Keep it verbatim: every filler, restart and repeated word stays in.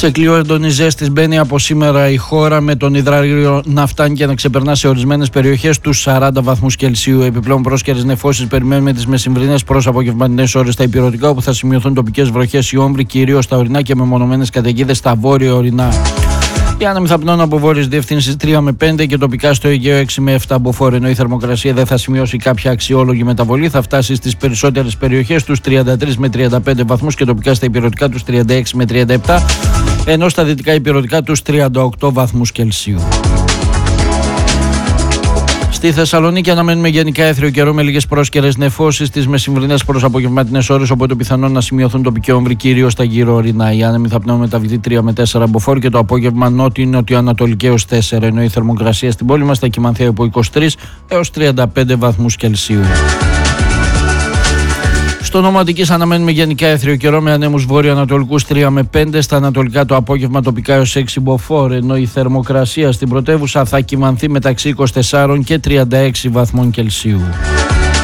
Σε κλειό έντονη ζέστη μπαίνει από σήμερα η χώρα, με τον υδράργυρο να φτάνει και να ξεπερνά σε ορισμένες περιοχές τους σαράντα βαθμούς Κελσίου. Επιπλέον, πρόσκαιρες νεφώσεις περιμένουμε τις μεσημβρινές προς απογευματινές ώρες στα υπηρετικά, όπου θα σημειωθούν τοπικές βροχές ή όμβροι, κυρίως στα ορεινά, και με μονομένες καταιγίδες στα βόρεια ορεινά. Οι άνεμοι θα πνέουν από βόρειες διευθύνσεις τρία με πέντε και τοπικά στο Αιγαίο έξι με επτά μποφόρ, ενώ η θερμοκρασία δεν θα σημειώσει κάποια αξιόλογη μεταβολή. Θα φτάσει στις περισσότερες περιοχές τους τριάντα τρεις με τριάντα πέντε βαθμούς και τοπικά στα υπηρετικά τους τριάντα έξι με τριάντα επτά, ενώ στα δυτικά υπηρετικά τους τριάντα οκτώ βαθμούς Κελσίου. Στη Θεσσαλονίκη αναμένουμε γενικά έθριο καιρό με λίγες πρόσκαιρες νεφώσεις στις μεσημβρινές προς απογευματινές ώρες, οπότε πιθανόν να σημειωθούν τοπικοί όμβροι, κυρίως στα γύρω ορεινά. Οι άνεμοι θα πνέουν μεταβητή τρία με τέσσερα μποφόρ και το απόγευμα νότιο-νοτιοανατολική έως τέσσερα, ενώ η θερμοκρασία στην πόλη μας θα κυμανθεί από είκοσι τρεις έως τριάντα πέντε βαθμούς Κελσίου. Στο νόμο Αττικής αναμένουμε γενικά έθριο καιρό με ανέμους βόρειο-ανατολικούς τρία με πέντε, στα ανατολικά το απόγευμα τοπικά έως έξι μποφόρ, ενώ η θερμοκρασία στην πρωτεύουσα θα κυμανθεί μεταξύ είκοσι τέσσερα και τριάντα έξι βαθμών Κελσίου.